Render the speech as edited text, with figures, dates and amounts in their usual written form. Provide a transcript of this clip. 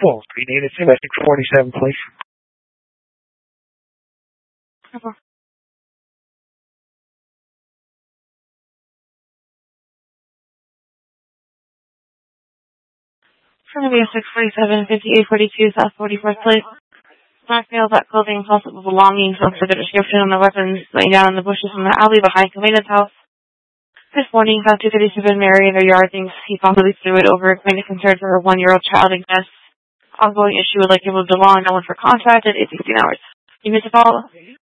Well, 3 needed to, I think 47, please. Okay. It's going to be a 647, 5842 South 44th Place. Black male, black clothing, possible belongings, looks like a description on the weapons laying down in the bushes in the alley behind Kalena's house. This morning, South 237 Mary in their yard thinks he possibly threw it over a committed concern for her 1-year-old child and guess. Ongoing issue would like to move the law and no one for contract at 8:16 hours. You missed a call?